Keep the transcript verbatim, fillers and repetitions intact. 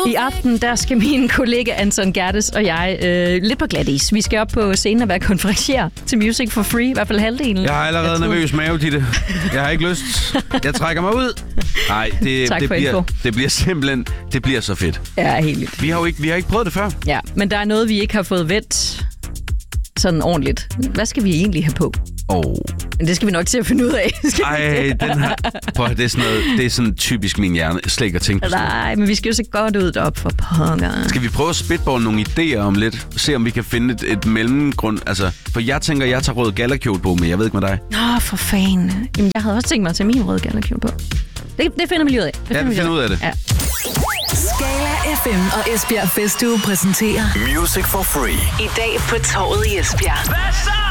I aften, der skal min kollega Anton Gerdes og jeg øh, lidt på glatis. Vi skal op på scenen og være konferencier til Music for Free, i hvert fald halvdelen. Jeg har allerede nervøs mave, Ditte. Jeg har ikke lyst. Jeg trækker mig ud. Nej, det, det, bliver, det bliver simpelthen det bliver så fedt. Ja, helt vildt. Vi har jo ikke, vi har ikke prøvet det før. Ja, men der er noget, vi ikke har fået vendt sådan ordentligt. Hvad skal vi egentlig have på? Oh. Men det skal vi nok til at finde ud af. Ej, den her... Prøv, det er sådan noget, det er sådan typisk min hjerne. Slet ikke at tænke på sådan. Nej, men vi skal jo se godt ud deroppe for pokker. Skal vi prøve at spitballe nogle idéer om lidt? Se om vi kan finde et, et mellemgrund. Altså, for jeg tænker, jeg tager rød gallerkjole på, men jeg ved ikke med dig. Nå, for fanden. Jamen, jeg havde også tænkt mig at tage min røde gallerkjole på. Det, det finder vi lige ud af. Det ja, vi finder ud af det. Ja. Skala F M og Esbjerg Festuge præsenterer Music for Free. I dag på Torvet i Esbjerg.